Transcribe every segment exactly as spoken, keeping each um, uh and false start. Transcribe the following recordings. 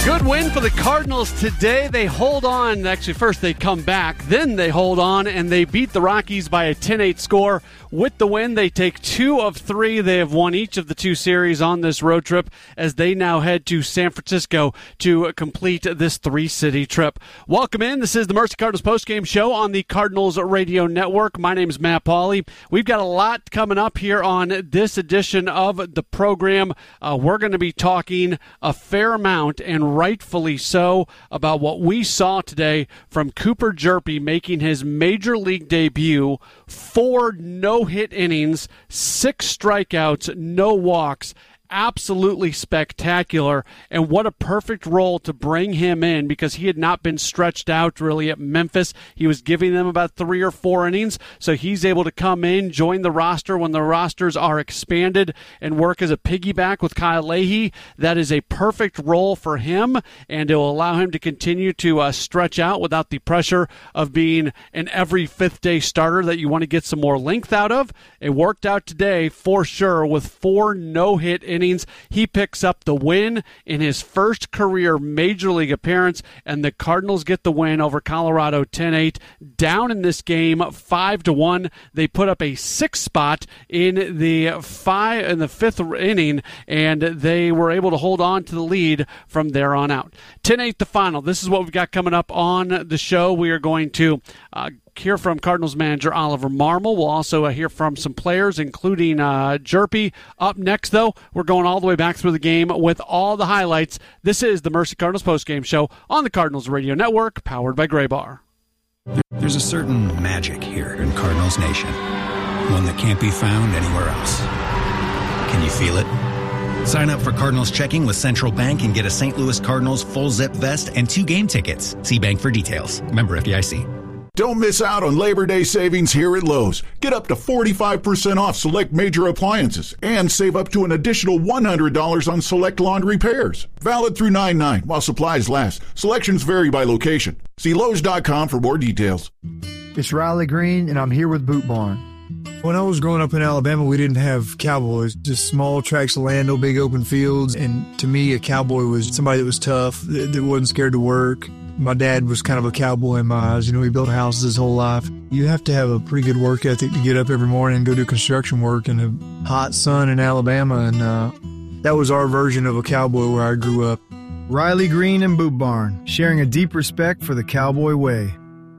Good win for the Cardinals today. They hold on. Actually, first they come back, then they hold on, and they beat the Rockies by a ten eight score. With the win, they take two of three. They have won each of the two series on this road trip as they now head to San Francisco to complete this three-city trip. Welcome in. This is the Mercy Cardinals postgame show on the Cardinals Radio Network. My name is Matt Pauley. We've got a lot coming up here on this edition of the program. Uh, we're going to be talking a fair amount, and rightfully so, about what we saw today from Cooper Hjerpe making his major league debut. Four no-hit innings, six strikeouts, no walks. Absolutely spectacular, and what a perfect role to bring him in because he had not been stretched out really at Memphis. He was giving them about three or four innings, so he's able to come in, join the roster when the rosters are expanded, and work as a piggyback with Kyle Leahy. That is a perfect role for him, and it will allow him to continue to uh, stretch out without the pressure of being an every fifth day starter that you want to get some more length out of. It worked out today for sure with four no-hit innings. He picks up the win in his first career Major League appearance, and the Cardinals get the win over Colorado ten eight. Down in this game five to one. They put up a six spot in the five in the fifth inning, and they were able to hold on to the lead from there on out. ten eight the final. This is what we've got coming up on the show. We are going to uh, hear from Cardinals manager Oliver Marmol. We'll also uh, hear from some players, including uh, Hjerpe. Up next, though, we're going all the way back through the game with all the highlights. This is the Mercy Cardinals postgame show on the Cardinals Radio Network, powered by Gray Bar. There's a certain magic here in Cardinals Nation, one that can't be found anywhere else. Can you feel it? Sign up for Cardinals Checking with Central Bank and get a Saint Louis Cardinals full zip vest and two game tickets. See Bank for details. Member F D I C. Don't miss out on Labor Day savings here at Lowe's. Get up to forty-five percent off select major appliances and save up to an additional one hundred dollars on select lawn repairs. Valid through nine nine while supplies last. Selections vary by location. See Lowe's dot com for more details. It's Riley Green, and I'm here with Boot Barn. When I was growing up in Alabama, we didn't have cowboys, just small tracts of land, no big open fields. And to me, a cowboy was somebody that was tough, that, that wasn't scared to work. My dad was kind of a cowboy in my eyes. You know, he built houses his whole life. You have to have a pretty good work ethic to get up every morning and go do construction work in the hot sun in Alabama. And uh, that was our version of a cowboy where I grew up. Riley Green and Boot Barn, sharing a deep respect for the cowboy way.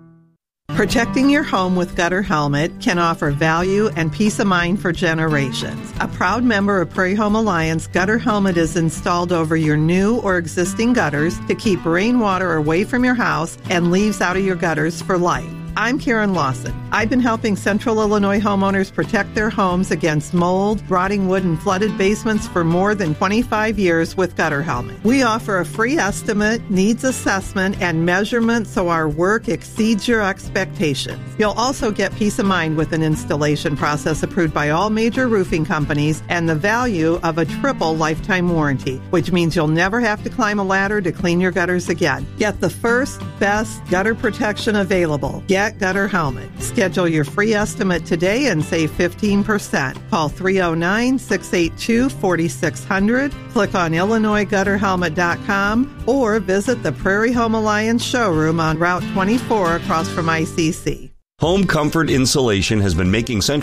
Protecting your home with Gutter Helmet can offer value and peace of mind for generations. A proud member of Prairie Home Alliance, Gutter Helmet is installed over your new or existing gutters to keep rainwater away from your house and leaves out of your gutters for life. I'm Karen Lawson. I've been helping Central Illinois homeowners protect their homes against mold, rotting wood, and flooded basements for more than twenty-five years with Gutter Helmet. We offer a free estimate, needs assessment, and measurement so our work exceeds your expectations. You'll also get peace of mind with an installation process approved by all major roofing companies and the value of a triple lifetime warranty, which means you'll never have to climb a ladder to clean your gutters again. Get the first, best gutter protection available. Get Gutter Helmet. Schedule your free estimate today and save fifteen percent. Call three oh nine, six eight two, four six zero zero, click on Illinois Gutter Helmet dot com, or visit the Prairie Home Alliance showroom on Route twenty-four across from I C C. Home Comfort Insulation has been making Central